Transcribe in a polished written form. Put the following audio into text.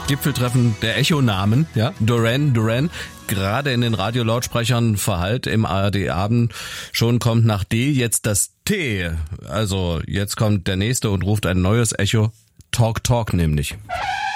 Gipfeltreffen der Echo-Namen, ja, Duran Duran, gerade in den Radiolautsprechern verhallt im ARD-Abend. Schon kommt nach D jetzt das T. Also jetzt kommt der nächste und ruft ein neues Echo. Talk Talk nämlich.